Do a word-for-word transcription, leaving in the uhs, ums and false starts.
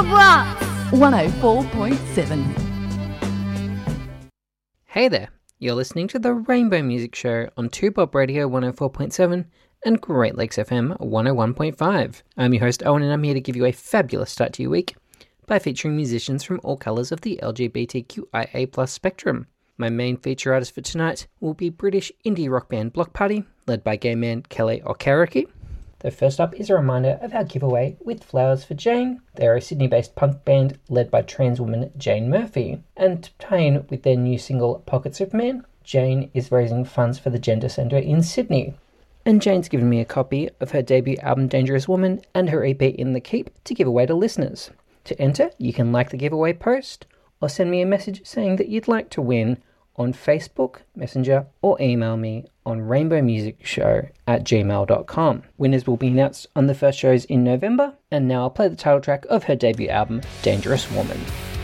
Blah! one oh four point seven. Hey there, you're listening to the Rainbow Music Show on two Bob Radio one oh four point seven and Great Lakes F M one oh one point five. I'm your host Owen and I'm here to give you a fabulous start to your week by featuring musicians from all colours of the L G B T Q I A plus spectrum. My main feature artist for tonight will be British indie rock band Bloc Party, led by gay man Kelly Okereke. The first up is a reminder of our giveaway with Flowers for Jane. They're a Sydney-based punk band led by trans woman Jane Murphy. And tying with their new single Pocket Superman, Jane is raising funds for the Gender Centre in Sydney. And Jane's given me a copy of her debut album Dangerous Woman and her E P In the Keep to give away to listeners. To enter, you can like the giveaway post or send me a message saying that you'd like to win on Facebook, Messenger, or email me on rainbowmusicshow at gmail dot com. Winners will be announced on the first shows in November, and now I'll play the title track of her debut album, Dangerous Woman.